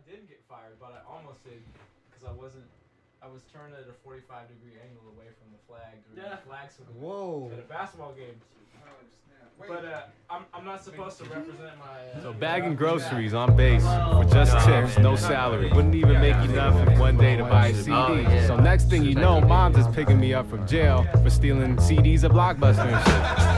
didn't get fired, but I almost did because I was turned at a 45-degree angle away from the flag. The flag salute Whoa. at a basketball game. But I'm not supposed to represent my. So bagging groceries on base for just tips, no salary. Wouldn't even make enough in one day to buy a CD. So next thing you know, mom's is picking me up from jail for stealing CDs at Blockbuster and shit.